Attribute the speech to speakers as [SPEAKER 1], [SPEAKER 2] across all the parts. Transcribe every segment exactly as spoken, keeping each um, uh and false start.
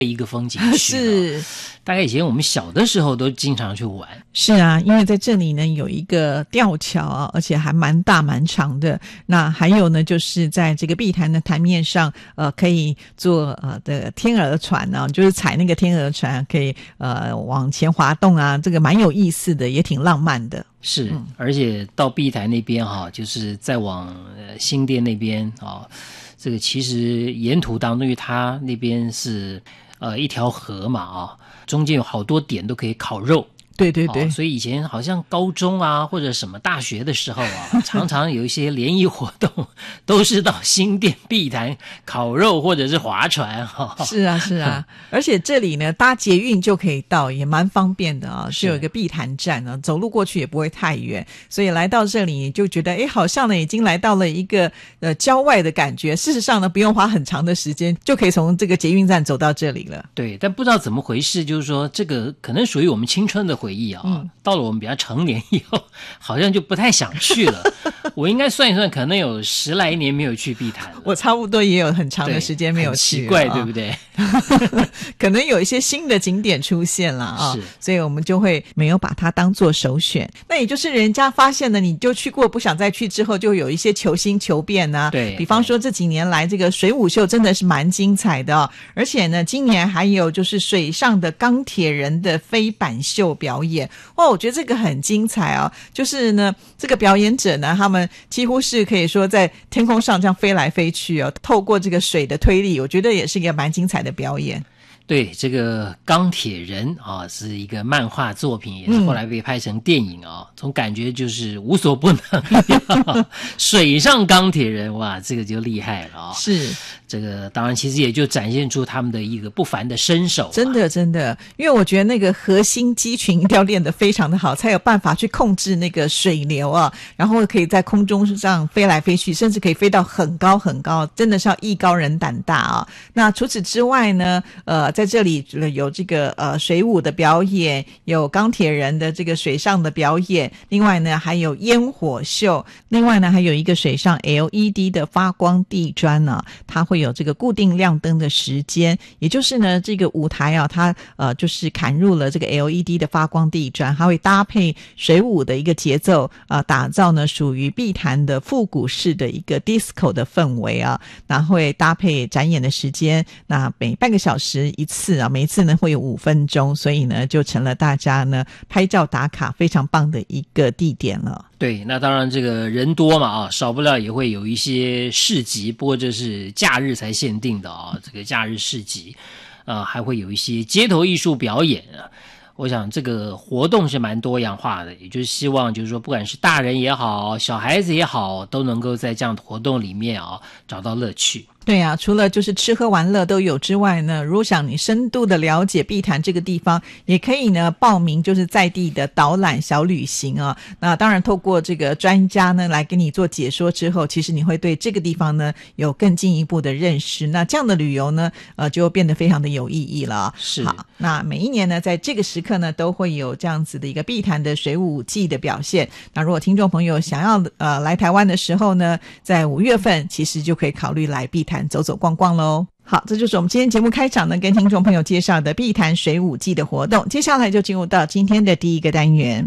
[SPEAKER 1] 一个风景区。
[SPEAKER 2] 是，
[SPEAKER 1] 大概以前我们小的时候都经常去玩。
[SPEAKER 2] 是啊，因为在这里呢有一个吊桥啊，而且还蛮大蛮长的。那还有呢，就是在这个碧潭的潭面上，呃，可以坐呃的天鹅船啊，就是踩那个天鹅船，可以呃往前滑动啊，这个蛮有意思的，也挺浪漫的。
[SPEAKER 1] 是，
[SPEAKER 2] 嗯、
[SPEAKER 1] 而且到碧潭那边哈、啊，就是再往呃新店那边啊，这个其实沿途当中，因为它那边是呃一条河嘛啊，中间有好多点都可以烤肉。
[SPEAKER 2] 对对对、
[SPEAKER 1] 哦，所以以前好像高中啊或者什么大学的时候啊，常常有一些联谊活动都是到新店碧潭烤肉或者是划船哈、哦。
[SPEAKER 2] 是啊是啊，而且这里呢搭捷运就可以到，也蛮方便的啊，是有一个碧潭站啊，走路过去也不会太远，所以来到这里就觉得诶好像呢已经来到了一个呃郊外的感觉。事实上呢不用花很长的时间就可以从这个捷运站走到这里了。
[SPEAKER 1] 对，但不知道怎么回事，就是说这个可能属于我们青春的回忆啊、嗯，到了我们比较成年以后好像就不太想去了。我应该算一算，可能有十来年没有去碧潭了。
[SPEAKER 2] 我差不多也有很长的时间没有去，
[SPEAKER 1] 奇怪、哦、对不对？
[SPEAKER 2] 可能有一些新的景点出现了啊、哦，所以我们就会没有把它当作首选。那也就是人家发现了你就去过不想再去之后，就有一些求新求变啊。
[SPEAKER 1] 对，
[SPEAKER 2] 比方说这几年来这个水舞秀真的是蛮精彩的、哦、而且呢今年还有就是水上的钢铁人的飞板秀表演。哇，我觉得这个很精彩哦，就是呢这个表演者呢他们几乎是可以说在天空上这样飞来飞去哦，透过这个水的推力，我觉得也是一个蛮精彩的表演。
[SPEAKER 1] 对，这个钢铁人啊是一个漫画作品，也是后来被拍成电影啊，总、嗯、感觉就是无所不能水上钢铁人，哇，这个就厉害了啊！
[SPEAKER 2] 是
[SPEAKER 1] 这个当然其实也就展现出他们的一个不凡的身手、啊、
[SPEAKER 2] 真的真的，因为我觉得那个核心肌群一定要练得非常的好，才有办法去控制那个水流啊，然后可以在空中上飞来飞去，甚至可以飞到很高很高，真的是要艺高人胆大啊。那除此之外呢呃在这里有这个呃水舞的表演，有钢铁人的这个水上的表演，另外呢还有烟火秀，另外呢还有一个水上 L E D 的发光地砖呢、啊，它会有这个固定亮灯的时间，也就是呢这个舞台啊它呃就是砍入了这个 L E D 的发光地砖，它会搭配水舞的一个节奏呃打造呢属于碧潭的复古式的一个 disco 的氛围啊，那会搭配展演的时间，那每半个小时一次啊，每一次呢会有五分钟，所以呢就成了大家呢拍照打卡非常棒的一个地点了。
[SPEAKER 1] 对，那当然这个人多嘛啊，少不了也会有一些市集，不过这是假日才限定的啊，这个假日市集啊，还会有一些街头艺术表演啊。我想这个活动是蛮多样化的，也就是希望就是说不管是大人也好，小孩子也好，都能够在这样的活动里面啊找到乐趣。
[SPEAKER 2] 对啊，除了就是吃喝玩乐都有之外呢，如果想你深度的了解碧潭这个地方，也可以呢报名就是在地的导览小旅行啊。那当然透过这个专家呢来给你做解说之后，其实你会对这个地方呢有更进一步的认识，那这样的旅游呢呃就变得非常的有意义了。
[SPEAKER 1] 是。
[SPEAKER 2] 好，那每一年呢在这个时刻呢都会有这样子的一个碧潭的水舞季的表现。那如果听众朋友想要呃来台湾的时候呢，在五月份其实就可以考虑来碧潭走走逛逛咯。好，这就是我们今天节目开场呢跟听众朋友介绍的碧潭水舞季的活动。接下来就进入到今天的第一个单元，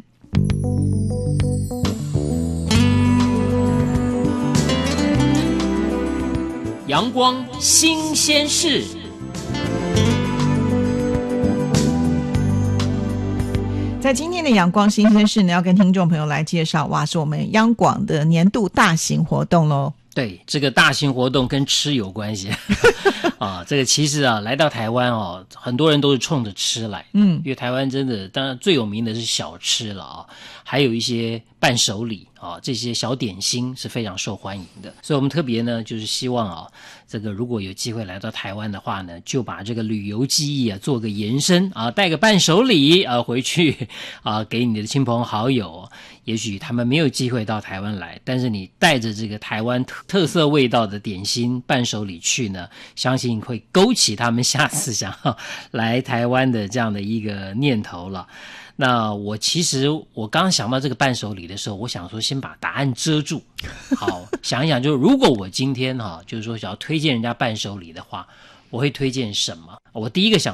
[SPEAKER 1] 阳光新鲜事。
[SPEAKER 2] 在今天的阳光新鲜事呢，要跟听众朋友来介绍，哇，是我们央广的年度大型活动咯。
[SPEAKER 1] 对，这个大型活动跟吃有关系啊。这个其实啊，来到台湾哦，很多人都是冲着吃来，嗯，因为台湾真的，当然最有名的是小吃了啊，还有一些伴手礼啊，这些小点心是非常受欢迎的。所以我们特别呢，就是希望啊，这个如果有机会来到台湾的话呢，就把这个旅游记忆啊做个延伸啊，带个伴手礼啊回去啊，给你的亲朋好友。也许他们没有机会到台湾来，但是你带着这个台湾特特色味道的点心伴手礼去呢，相信会勾起他们下次想要来台湾的这样的一个念头了。那我其实我刚想到这个伴手礼的时候，我想说先把答案遮住。好，想一想，就如果我今天哈、啊，就是说想要推荐人家伴手礼的话， 我会推荐什么？我第一个想